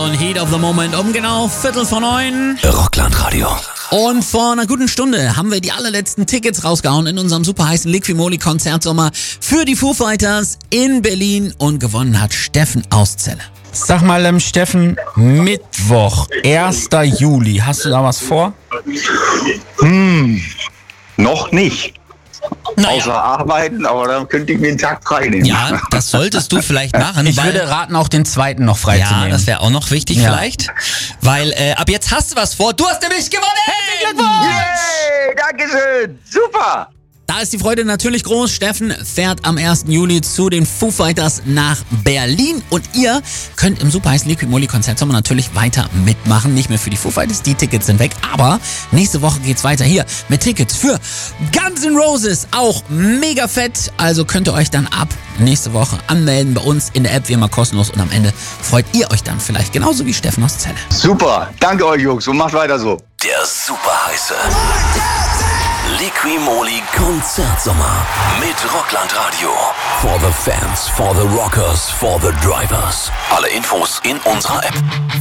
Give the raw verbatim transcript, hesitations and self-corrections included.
und Heat of the Moment um genau Viertel vor neun. Rockland-Radio. Und vor einer guten Stunde haben wir die allerletzten Tickets rausgehauen in unserem super heißen Liquimoli-Konzertsommer für die Foo Fighters in Berlin. Und gewonnen hat Steffen aus Celle. Sag mal, ähm, Steffen, Mittwoch, erster Juli, hast du da was vor? Hm, noch nicht. Naja. Außer arbeiten, aber dann könnte ich mir einen Tag frei nehmen. Ja, das solltest du vielleicht machen. Ich weil, würde raten, auch den zweiten noch ja, freizunehmen. das wäre auch noch wichtig Ja. vielleicht. Weil äh, ab jetzt hast du was vor. Du hast nämlich gewonnen! Herzlichen Glückwunsch! Yay, Dankeschön, super. Da ist die Freude natürlich groß. Steffen fährt am ersten Juli zu den Foo Fighters nach Berlin. Und ihr könnt im super heißen Liquimoli-Konzertsommer natürlich weiter mitmachen. Nicht mehr für die Foo Fighters, die Tickets sind weg. Aber nächste Woche geht's weiter hier mit Tickets für Guns N' Roses. Auch mega fett. Also könnt ihr euch dann ab nächste Woche anmelden bei uns in der App, wie immer kostenlos. Und am Ende freut ihr euch dann vielleicht genauso wie Steffen aus Celle. Super, danke euch Jungs und macht weiter so. Der super heiße Liquimoli Konzertsommer mit Rockland-Radio. For the fans, for the rockers, for the drivers. Alle Infos in unserer App.